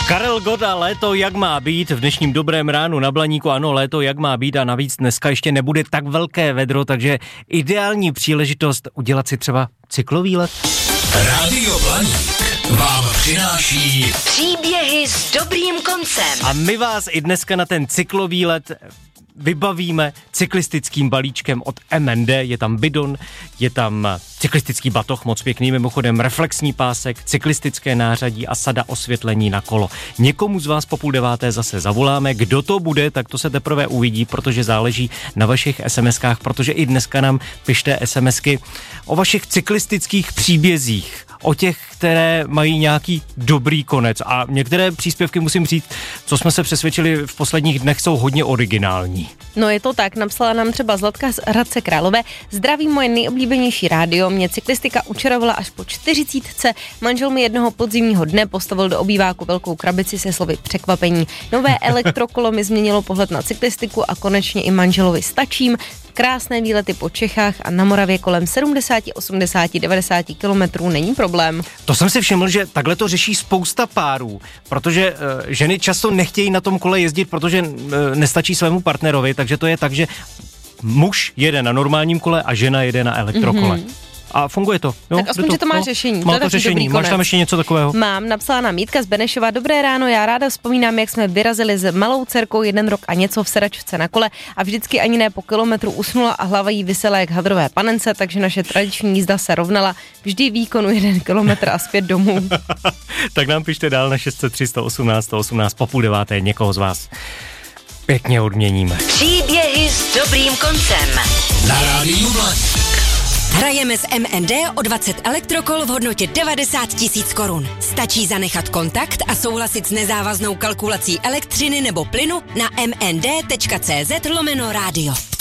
Karel Gott a Léto jak má být v dnešním dobrém ránu na Blaníku. Ano, léto jak má být a navíc dneska ještě nebude tak velké vedro, takže ideální příležitost udělat si třeba cyklový let. Rádio Blaník vám přináší příběhy s dobrým koncem. A my vás i dneska na ten cyklový let vybavíme cyklistickým balíčkem od MND. Je tam bidon, je tam cyklistický batoh, moc pěkný, mimochodem reflexní pásek, cyklistické nářadí a sada osvětlení na kolo. Někomu z vás po 8:30 zase zavoláme. Kdo to bude, tak to se teprve uvidí, protože záleží na vašich SMSkách, protože i dneska nám pište SMSky o vašich cyklistických příbězích, o těch, které mají nějaký dobrý konec. A některé příspěvky, musím říct, co jsme se přesvědčili v posledních dnech, jsou hodně originální. No je to tak, napsala nám třeba Zlatka z Hradce Králové. Zdravím, moje nejoblíbenější rádio, mě cyklistika učarovala až po 40. Manžel mi jednoho podzimního dne postavil do obýváku velkou krabici se slovy překvapení. Nové elektrokolo mi změnilo pohled na cyklistiku a konečně i manželovi stačím. Krásné výlety po Čechách a na Moravě kolem 70, 80, 90 kilometrů není problém. To jsem si všiml, že takhle to řeší spousta párů, protože ženy často nechtějí na tom kole jezdit, protože nestačí svému partnerovi, takže to je tak, že muž jede na normálním kole a žena jede na elektrokole. A funguje to. Jo, tak aspoň, že to má řešení. Má to řešení. Máš tam ještě něco takového? Mám, napsala nám Mítka z Benešova. Dobré ráno, já ráda vzpomínám, jak jsme vyrazili s malou dcerkou 1 rok a něco v sedačce na kole a vždycky ani ne po kilometru usnula a hlava jí visela jak hadrové panence, takže naše tradiční jízda se rovnala vždy výkonu 1 kilometr a zpět domů. Tak nám pište dál na 603 118 118 po 8:30, někoho z vás pěkně odměníme. Příběhy s dobrým koncem. na Rádiu Blaník. Hrajeme s MND o 20 elektrokol v hodnotě 90 000 korun. Stačí zanechat kontakt a souhlasit s nezávaznou kalkulací elektřiny nebo plynu na mnd.cz/rádio.